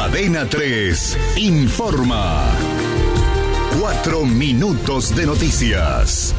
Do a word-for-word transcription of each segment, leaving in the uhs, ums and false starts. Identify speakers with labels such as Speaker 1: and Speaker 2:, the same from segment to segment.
Speaker 1: Cadena tres informa. Cuatro minutos de noticias.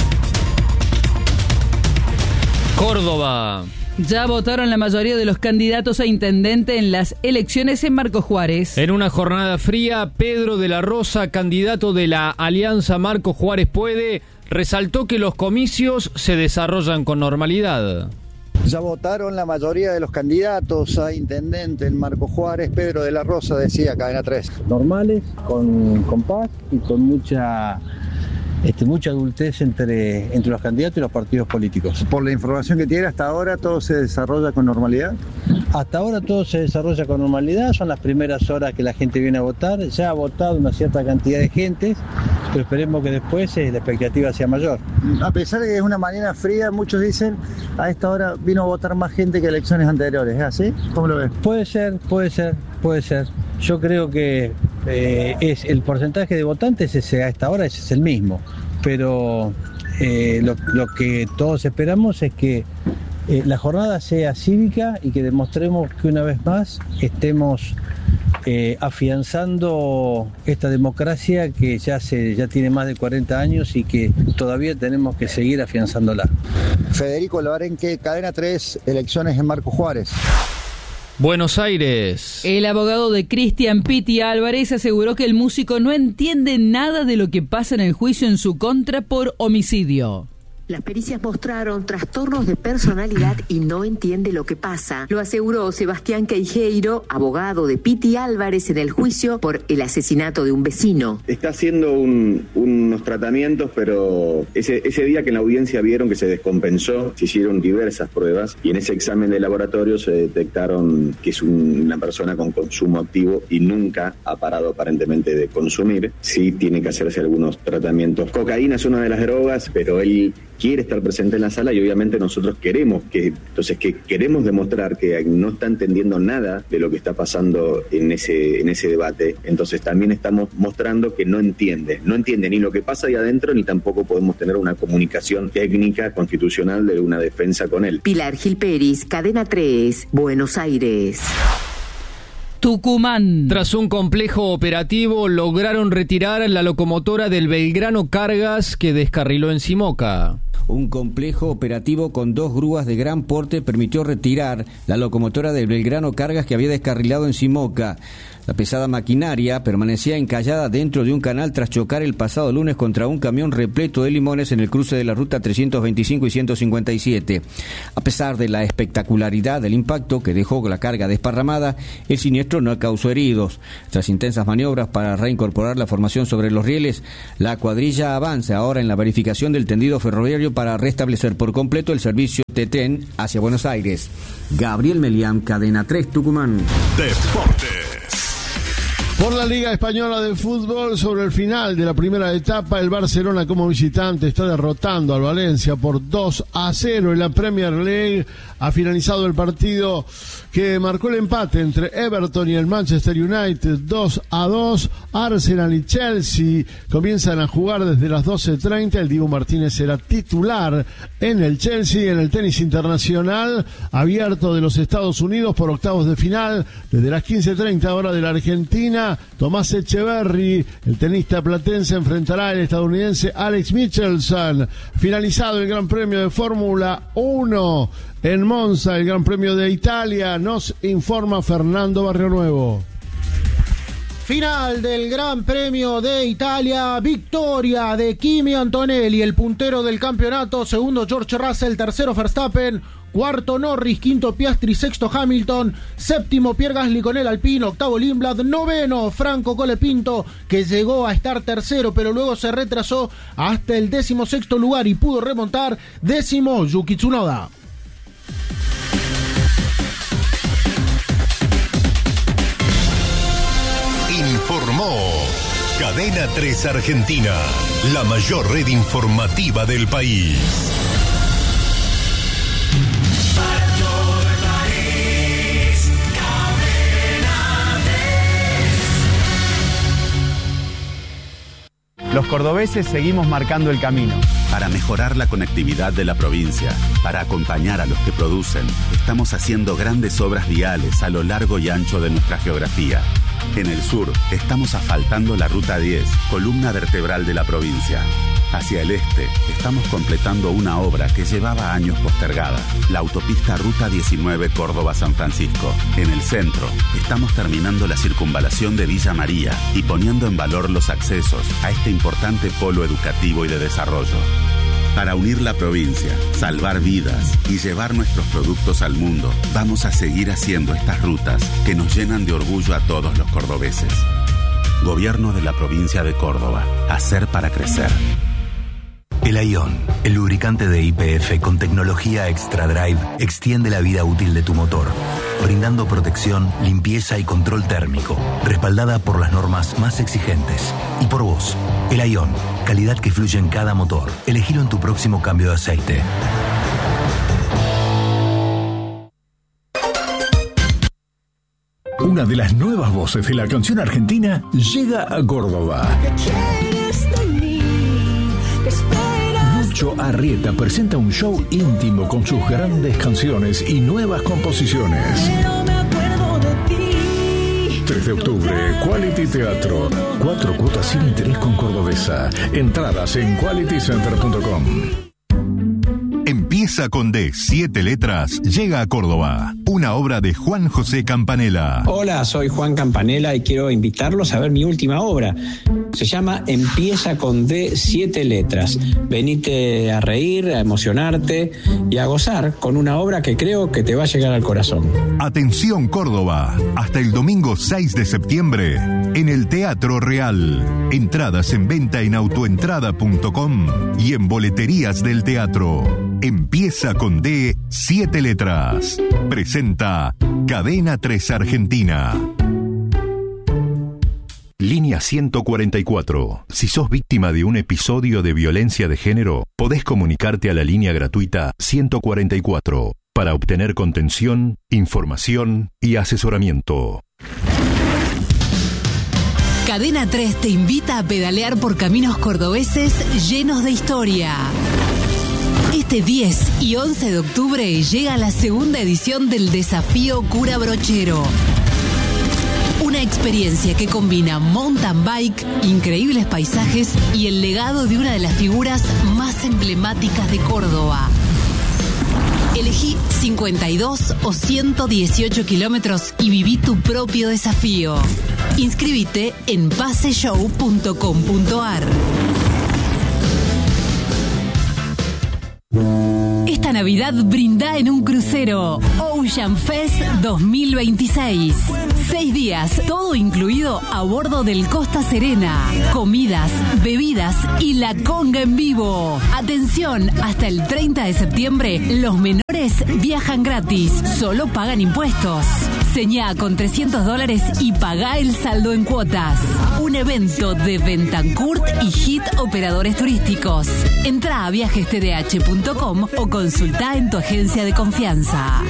Speaker 2: Córdoba.
Speaker 3: Ya votaron la mayoría de los candidatos a intendente en las elecciones en Marcos Juárez.
Speaker 2: En una jornada fría, Pedro de la Rosa, candidato de la Alianza Marcos Juárez Puede, resaltó que los comicios se desarrollan con normalidad.
Speaker 4: Ya votaron la mayoría de los candidatos a intendente en Marcos Juárez. Pedro de la Rosa decía, Cadena tres.
Speaker 5: Normales, con, con paz y con mucha... Este, mucha adultez entre, entre los candidatos y los partidos políticos.
Speaker 4: Por la información que tiene hasta ahora, ¿todo se desarrolla con normalidad?
Speaker 5: Hasta ahora todo se desarrolla con normalidad, son las primeras horas que la gente viene a votar, ya ha votado una cierta cantidad de gente, pero esperemos que después eh, la expectativa sea mayor.
Speaker 4: A pesar de que es una mañana fría, muchos dicen, a esta hora vino a votar más gente que elecciones anteriores, ¿es así? ¿Cómo lo ves?
Speaker 5: Puede ser, puede ser, puede ser. Yo creo que eh, es el porcentaje de votantes ese, a esta hora ese es el mismo, pero eh, lo, lo que todos esperamos es que eh, la jornada sea cívica y que demostremos que una vez más estemos eh, afianzando esta democracia que ya, se, ya tiene más de cuarenta años y que todavía tenemos que seguir afianzándola.
Speaker 4: Federico Loarenque, Cadena tres, elecciones en Marcos Juárez.
Speaker 2: Buenos Aires.
Speaker 3: El abogado de Cristian Pitti Álvarez aseguró que el músico no entiende nada de lo que pasa en el juicio en su contra por homicidio.
Speaker 6: Las pericias mostraron trastornos de personalidad y no entiende lo que pasa. Lo aseguró Sebastián Queijeiro, abogado de Pitti Álvarez en el juicio por el asesinato de un vecino.
Speaker 7: Está haciendo un, unos tratamientos, pero ese, ese día que en la audiencia vieron que se descompensó, se hicieron diversas pruebas y en ese examen de laboratorio se detectaron que es un, una persona con consumo activo y nunca ha parado aparentemente de consumir. Sí tiene que hacerse algunos tratamientos. Cocaína es una de las drogas, pero él quiere estar presente en la sala y obviamente nosotros queremos que, entonces que queremos demostrar que no está entendiendo nada de lo que está pasando en ese, en ese debate, entonces también estamos mostrando que no entiende, no entiende ni lo que pasa ahí adentro ni tampoco podemos tener una comunicación técnica constitucional de una defensa con él.
Speaker 6: Pilar Gil Peris, Cadena tres, Buenos Aires.
Speaker 3: Tucumán.
Speaker 2: Tras un complejo operativo, lograron retirar la locomotora del Belgrano Cargas que descarriló en Simoca.
Speaker 8: Un complejo operativo con dos grúas de gran porte permitió retirar la locomotora del Belgrano Cargas que había descarrilado en Simoca. La pesada maquinaria permanecía encallada dentro de un canal tras chocar el pasado lunes contra un camión repleto de limones en el cruce de la ruta trescientos veinticinco y ciento cincuenta y siete. A pesar de la espectacularidad del impacto que dejó la carga desparramada, el siniestro no causó heridos. Tras intensas maniobras para reincorporar la formación sobre los rieles, la cuadrilla avanza ahora en la verificación del tendido ferroviario para restablecer por completo el servicio de tren hacia Buenos Aires. Gabriel Melián, Cadena tres, Tucumán.
Speaker 1: Deportes.
Speaker 9: Por la Liga Española de Fútbol, sobre el final de la primera etapa, el Barcelona como visitante está derrotando al Valencia por dos a cero. En la Premier League ha finalizado el partido que marcó el empate entre Everton y el Manchester United, dos a dos. Arsenal y Chelsea comienzan a jugar desde las doce treinta. El Dibu Martínez será titular en el Chelsea. En el tenis internacional abierto de los Estados Unidos por octavos de final, desde las quince treinta hora de la Argentina, Tomás Echeverry, el tenista platense, enfrentará al estadounidense Alex Michelson. Finalizado el Gran Premio de Fórmula uno en Monza, el Gran Premio de Italia, nos informa Fernando Barrionuevo.
Speaker 10: Final del Gran Premio de Italia, victoria de Kimi Antonelli, el puntero del campeonato, segundo George Russell, tercero Verstappen, cuarto Norris, quinto Piastri, sexto Hamilton, séptimo Pierre Gasly con el Alpine, octavo Lindblad, noveno Franco Colapinto, que llegó a estar tercero pero luego se retrasó hasta el décimo sexto lugar y pudo remontar, décimo Yuki Tsunoda.
Speaker 1: Informó Cadena tres Argentina, la mayor red informativa del país.
Speaker 11: Los cordobeses seguimos marcando el camino.
Speaker 12: Para mejorar la conectividad de la provincia, para acompañar a los que producen, estamos haciendo grandes obras viales a lo largo y ancho de nuestra geografía. En el sur, estamos asfaltando la Ruta diez, columna vertebral de la provincia. Hacia el este, estamos completando una obra que llevaba años postergada, la autopista Ruta diecinueve Córdoba-San Francisco. En el centro, estamos terminando la circunvalación de Villa María y poniendo en valor los accesos a este importante polo educativo y de desarrollo. Para unir la provincia, salvar vidas y llevar nuestros productos al mundo, vamos a seguir haciendo estas rutas que nos llenan de orgullo a todos los cordobeses. Gobierno de la provincia de Córdoba. Hacer para crecer.
Speaker 13: El Aion, el lubricante de Y P F con tecnología Extra Drive, extiende la vida útil de tu motor, brindando protección, limpieza y control térmico, respaldada por las normas más exigentes. Y por vos, el Aion, calidad que fluye en cada motor. Elegilo en tu próximo cambio de aceite.
Speaker 14: Una de las nuevas voces de la canción argentina llega a Córdoba. Lucho Arrieta presenta un show íntimo con sus grandes canciones y nuevas composiciones. tres de octubre, Quality Teatro. Cuatro cuotas sin interés con Cordobesa. Entradas en quality center punto com.
Speaker 1: Empieza con D, siete letras, llega a Córdoba. Una obra de Juan José Campanella.
Speaker 15: Hola, soy Juan Campanella y quiero invitarlos a ver mi última obra. Se llama Empieza con D, siete letras. Venite a reír, a emocionarte y a gozar con una obra que creo que te va a llegar al corazón.
Speaker 1: Atención Córdoba, hasta el domingo seis de septiembre en el Teatro Real. Entradas en venta en autoentrada punto com y en boleterías del teatro. Empieza con D, siete letras. Presenta Cadena tres Argentina. Línea ciento cuarenta y cuatro. Si sos víctima de un episodio de violencia de género, podés comunicarte a la línea gratuita ciento cuarenta y cuatro para obtener contención, información y asesoramiento.
Speaker 16: Cadena tres te invita a pedalear por caminos cordobeses llenos de historia. Este diez y once de octubre llega la segunda edición del Desafío Cura Brochero. Una experiencia que combina mountain bike, increíbles paisajes y el legado de una de las figuras más emblemáticas de Córdoba. Elegí cincuenta y dos o ciento dieciocho kilómetros y viví tu propio desafío. Inscribite en pase show punto com punto ar. Esta Navidad brinda en un crucero Ocean Fest dos mil veintiséis. Seis días, todo incluido a bordo del Costa Serena. Comidas, bebidas y la conga en vivo. Atención, hasta el treinta de septiembre, los menores viajan gratis. Solo pagan impuestos. Señá con trescientos dólares y pagá el saldo en cuotas. Un evento de Bentancourt y Hit Operadores Turísticos. Entrá a viajes t d h punto com o consultá en tu agencia de confianza.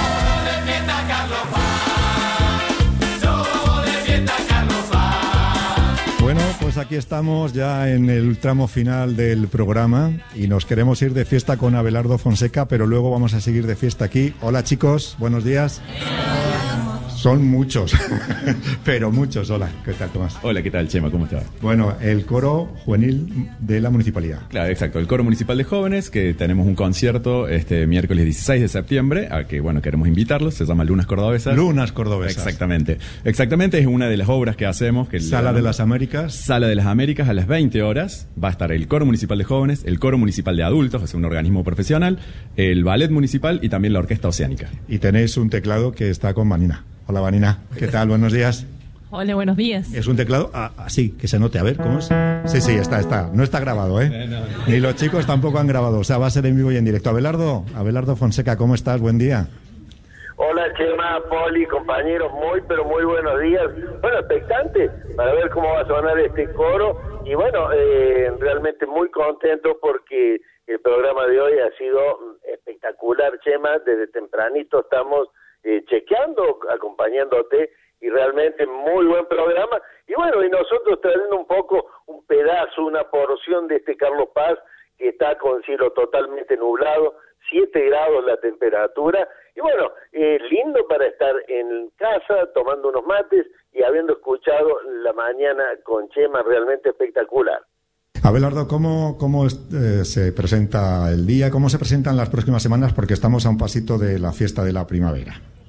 Speaker 17: Bueno, pues aquí estamos ya en el tramo final del programa y nos queremos ir de fiesta con Abelardo Fonseca, pero luego vamos a seguir de fiesta aquí. Hola chicos, buenos días. Son muchos, pero muchos. Hola, ¿qué tal, Tomás?
Speaker 18: Hola, ¿qué tal, Chema? ¿Cómo estás?
Speaker 17: Bueno, el coro juvenil de la municipalidad.
Speaker 18: Claro, exacto. El coro municipal de jóvenes, que tenemos un concierto este miércoles dieciséis de septiembre, a que, bueno, queremos invitarlos. Se llama Lunas Cordobesas.
Speaker 17: Lunas Cordobesas.
Speaker 18: Exactamente. Exactamente, es una de las obras que hacemos. Que
Speaker 17: Sala de las Américas.
Speaker 18: Sala de las Américas a las veinte horas. Va a estar el coro municipal de jóvenes, el coro municipal de adultos, es un organismo profesional, el ballet municipal y también la orquesta oceánica.
Speaker 17: Y tenéis un teclado que está con Vanina. Hola, Vanina. ¿Qué tal? Buenos días.
Speaker 19: Hola, buenos días.
Speaker 17: Es un teclado así, que se note. A ver, ¿cómo es? Sí, sí, está, está. No está grabado, ¿eh? No, no. Ni los chicos tampoco han grabado. O sea, va a ser en vivo y en directo. Abelardo, Abelardo Fonseca, ¿cómo estás? Buen día.
Speaker 20: Hola, Chema, Poli, compañeros. Muy, pero muy buenos días. Bueno, expectante para ver cómo va a sonar este coro. Y bueno, eh, realmente muy contento porque el programa de hoy ha sido espectacular, Chema. Desde tempranito estamos... Eh, chequeando, acompañándote, y realmente muy buen programa. Y bueno, y nosotros trayendo un poco, un pedazo, una porción de este Carlos Paz, que está con cielo totalmente nublado, siete grados la temperatura, y bueno, eh, lindo para estar en casa tomando unos mates y habiendo escuchado la mañana con Chema, realmente espectacular.
Speaker 17: Abelardo, ¿cómo, cómo eh, se presenta el día? ¿Cómo se presentan las próximas semanas? Porque estamos a un pasito de la fiesta de la primavera.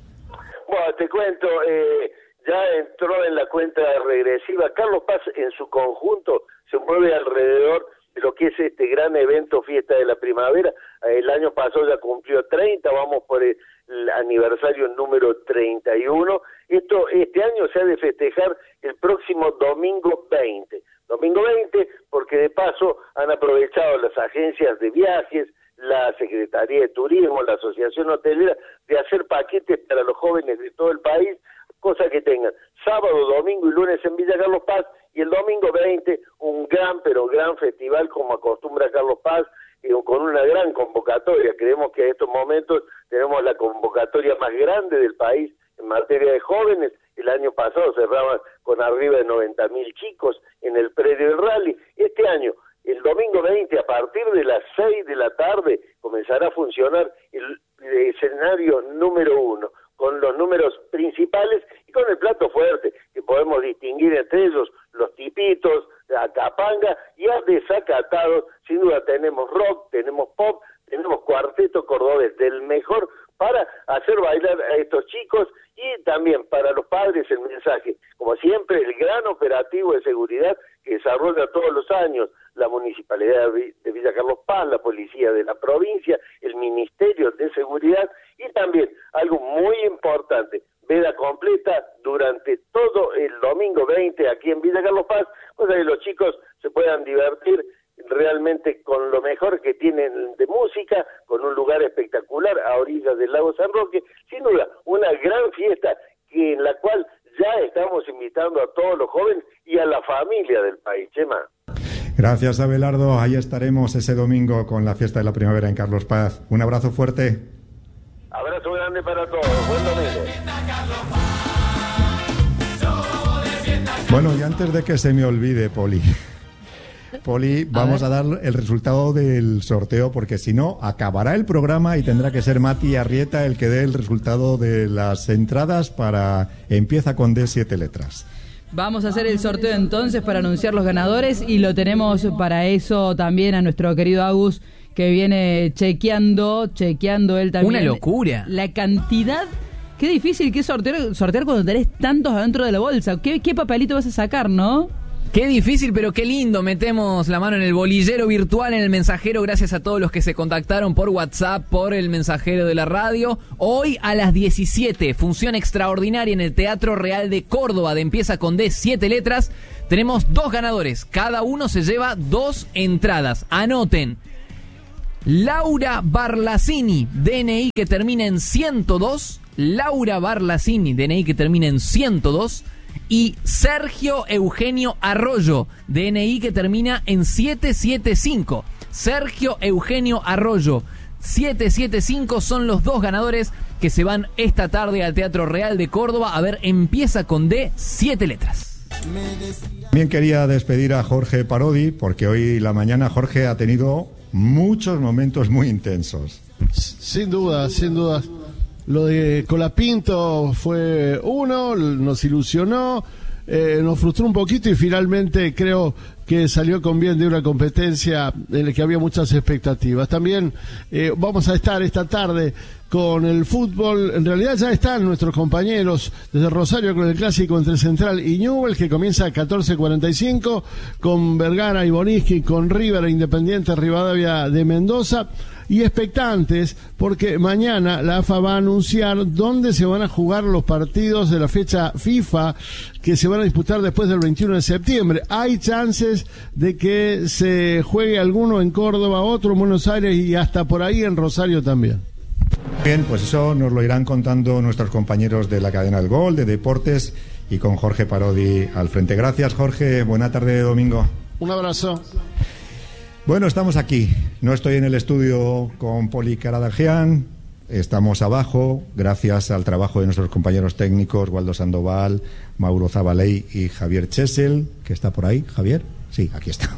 Speaker 20: Bueno, te cuento, eh, ya entró en la cuenta regresiva. Carlos Paz en su conjunto se mueve alrededor de lo que es este gran evento Fiesta de la Primavera. El año pasado ya cumplió treinta, vamos por el aniversario número treinta y uno. Esto este año se ha de festejar el próximo domingo veinte. Domingo veinte, porque de paso han aprovechado las agencias de viajes, la Secretaría de Turismo, la Asociación Hotelera, de hacer paquetes para los jóvenes de todo el país, cosa que tengan sábado, domingo y lunes en Villa Carlos Paz, y el domingo veinte un gran, pero gran festival como acostumbra Carlos Paz, eh, con una gran convocatoria. Creemos que en estos momentos tenemos la convocatoria más grande del país en materia de jóvenes. El año pasado cerraban con arriba de noventa mil chicos en el predio del rally. Este año, el domingo veinte, a partir de las seis de la tarde, comenzará a funcionar el, el escenario número uno, con los números principales y con el plato fuerte, que podemos distinguir entre ellos los tipitos, la capanga y a desacatados. Sin duda tenemos rock, tenemos pop, tenemos cuarteto cordobés del mejor para hacer bailar a estos chicos, y también para los padres el mensaje, como siempre, el gran operativo de seguridad que desarrolla todos los años la Municipalidad de Villa Carlos Paz, la Policía de la provincia, el Ministerio de Seguridad, y también algo muy importante, veda completa durante todo el domingo veinte aquí en Villa Carlos Paz, cosa que los chicos se puedan divertir realmente con lo mejor que tienen de música, con un lugar espectacular a orillas del lago San Roque. Sin duda, una gran fiesta que en la cual ya estamos invitando a todos los jóvenes y a la familia del país. Chema.
Speaker 17: Gracias, Abelardo. Ahí estaremos ese domingo con la fiesta de la primavera en Carlos Paz. Un abrazo fuerte.
Speaker 20: Abrazo grande para todos. Buen domingo.
Speaker 17: Bueno, y antes de que se me olvide, Poli, Poli, vamos a, a dar el resultado del sorteo, porque si no, acabará el programa y tendrá que ser Mati Arrieta el que dé el resultado de las entradas para Empieza con D, siete letras.
Speaker 3: Vamos a hacer el sorteo entonces para anunciar los ganadores, y lo tenemos para eso también a nuestro querido Agus, que viene chequeando, chequeando él también.
Speaker 19: Una locura.
Speaker 3: La cantidad. Qué difícil que es sortear, sortear cuando tenés tantos adentro de la bolsa. ¿Qué, qué papelito vas a sacar, no?
Speaker 19: Qué difícil, pero qué lindo. Metemos la mano en el bolillero virtual, en el mensajero, gracias a todos los que se contactaron por WhatsApp, por el mensajero de la radio. Hoy a las diecisiete, función extraordinaria en el Teatro Real de Córdoba, de Empieza con D, siete letras. Tenemos dos ganadores, cada uno se lleva dos entradas. Anoten: Laura Barlacini, D N I que termina en ciento dos. Laura Barlacini, D N I que termina en ciento dos. Y Sergio Eugenio Arroyo, D N I que termina en siete siete cinco. Sergio Eugenio Arroyo, siete siete cinco, son los dos ganadores que se van esta tarde al Teatro Real de Córdoba a ver Empieza con D, siete letras.
Speaker 17: También quería despedir a Jorge Parodi, porque hoy la mañana Jorge ha tenido muchos momentos muy intensos.
Speaker 9: Sin duda, sin duda. Lo de Colapinto fue uno, nos ilusionó, eh, nos frustró un poquito, y finalmente creo que salió con bien de una competencia en la que había muchas expectativas. También eh, vamos a estar esta tarde con el fútbol. En realidad ya están nuestros compañeros desde Rosario con el clásico entre Central y Newell's, que comienza a catorce cuarenta y cinco, con Vergara y Boniski, con River e Independiente Rivadavia de Mendoza. Y expectantes, porque mañana la A F A va a anunciar dónde se van a jugar los partidos de la fecha FIFA que se van a disputar después del veintiuno de septiembre. Hay chances de que se juegue alguno en Córdoba, otro en Buenos Aires y hasta por ahí en Rosario también.
Speaker 17: Bien, pues eso nos lo irán contando nuestros compañeros de la cadena del Gol, de Deportes, y con Jorge Parodi al frente. Gracias, Jorge. Buena tarde de domingo.
Speaker 9: Un abrazo.
Speaker 17: Bueno, estamos aquí. No estoy en el estudio con Poli Caradagian, estamos abajo gracias al trabajo de nuestros compañeros técnicos, Waldo Sandoval, Mauro Zabaley y Javier Chesel, que está por ahí. ¿Javier? Sí, aquí está.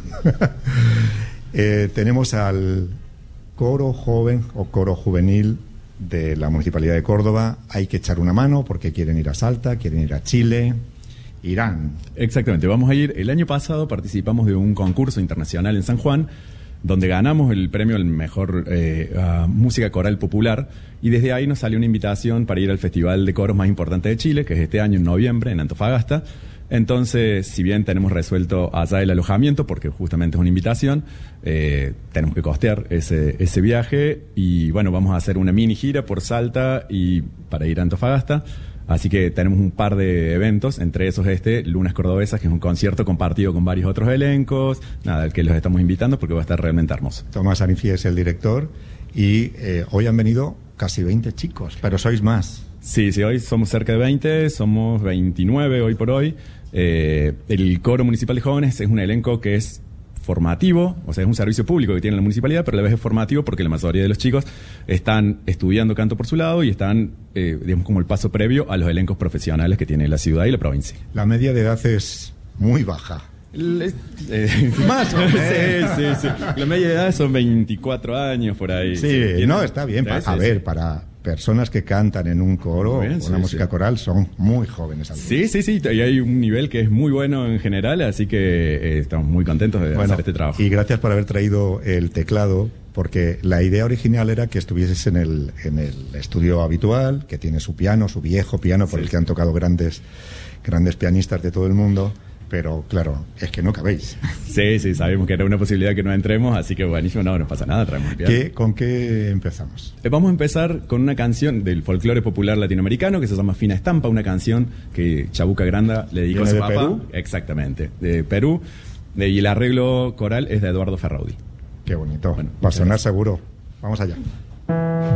Speaker 17: eh, tenemos al coro joven o coro juvenil de la Municipalidad de Córdoba. Hay que echar una mano porque quieren ir a Salta, quieren ir a Chile, irán.
Speaker 18: Exactamente, vamos a ir. El año pasado participamos de un concurso internacional en San Juan, donde ganamos el premio al mejor eh, uh, música coral popular, y desde ahí nos salió una invitación para ir al festival de coros más importante de Chile, que es este año en noviembre en Antofagasta. Entonces, si bien tenemos resuelto allá el alojamiento, porque justamente es una invitación, eh, tenemos que costear ese, ese viaje, y bueno, vamos a hacer una mini gira por Salta y para ir a Antofagasta. Así que tenemos un par de eventos, entre esos este, Lunas Cordobesas, que es un concierto compartido con varios otros elencos, nada, al que los estamos invitando porque va a estar realmente hermoso.
Speaker 17: Tomás Anifi es el director, y eh, hoy han venido casi veinte chicos, pero sois más.
Speaker 18: Sí, sí, hoy somos cerca de veinte, somos veintinueve hoy por hoy. Eh, el Coro Municipal de Jóvenes es un elenco que es formativo, o sea, es un servicio público que tiene la municipalidad, pero a la vez es formativo porque la mayoría de los chicos están estudiando canto por su lado y están, eh, digamos, como el paso previo a los elencos profesionales que tiene la ciudad y la provincia.
Speaker 17: La media de edad es muy baja.
Speaker 18: El, eh, Más o menos. Sí, sí, sí. La media de edad son veinticuatro años por ahí.
Speaker 17: Sí, sí, no, está bien. Sí, a sí, ver, sí. Para personas que cantan en un coro, bien, una sí, música sí. coral, son muy jóvenes. Algunos.
Speaker 18: Sí, sí, sí. Y hay un nivel que es muy bueno en general, así que eh, estamos muy contentos de bueno, hacer este trabajo.
Speaker 17: Y gracias por haber traído el teclado, porque la idea original era que estuvieses en el, en el estudio habitual, que tiene su piano, su viejo piano, por sí. el que han tocado grandes, grandes pianistas de todo el mundo. Pero, claro, es que no cabéis.
Speaker 18: Sí, sí, sabemos que era una posibilidad que no entremos, así que buenísimo, no, no pasa nada, traemos el piano.
Speaker 17: ¿Qué, ¿Con qué empezamos?
Speaker 18: Eh, vamos a empezar con una canción del folclore popular latinoamericano que se llama Fina Estampa, una canción que Chabuca Granda le dedicó a su
Speaker 17: de
Speaker 18: papá.
Speaker 17: Perú?
Speaker 18: Exactamente, de Perú, de, y el arreglo coral es de Eduardo Ferraudi.
Speaker 17: Qué bonito. Bueno, va a sonar seguro. Vamos allá.